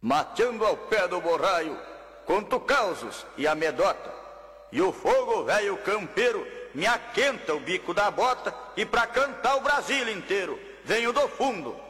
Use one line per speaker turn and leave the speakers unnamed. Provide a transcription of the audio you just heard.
mateando ao pé do borraio, conto causos e amedota. E o fogo velho campeiro me aquenta o bico da bota, e pra cantar o Brasil inteiro venho do fundo